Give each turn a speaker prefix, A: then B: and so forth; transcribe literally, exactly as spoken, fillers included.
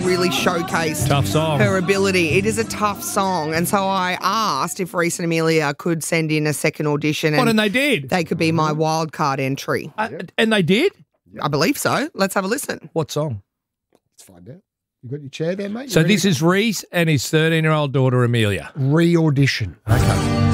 A: song really showcased
B: Tough song.
A: her ability. It is a tough song. And so I asked if Reese and Amelia could send in a second audition.
B: What,
A: and
B: and they did?
A: They could be my wild card entry.
B: Uh, and they did?
A: I believe so. Let's have a listen.
B: What song?
C: Let's find out. You got your chair there, mate? You
B: So
C: ready
B: this
C: to
B: is Reese and his thirteen-year-old daughter, Amelia.
C: re-audition.
B: Okay.